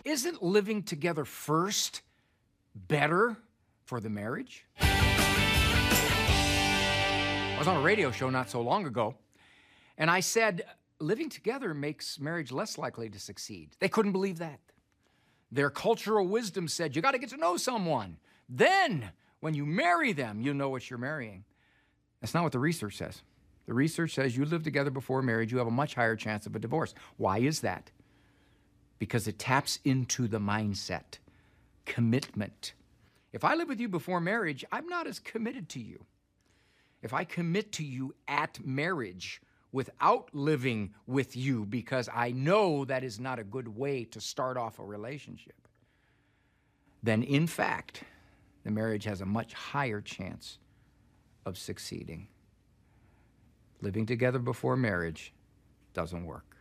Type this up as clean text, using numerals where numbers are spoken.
Isn't living together first better for the marriage? I was on a radio show not so long ago, and I said, living together makes marriage less likely to succeed. They couldn't believe that. Their cultural wisdom said, you got to get to know someone. Then, when you marry them, you'll know what you're marrying. That's not what the research says. The research says you live together before marriage, you have a much higher chance of a divorce. Why is that? Because it taps into the mindset, commitment. If I live with you before marriage, I'm not as committed to you. If I commit to you at marriage without living with you because I know that is not a good way to start off a relationship, then in fact, the marriage has a much higher chance of succeeding. Living together before marriage doesn't work.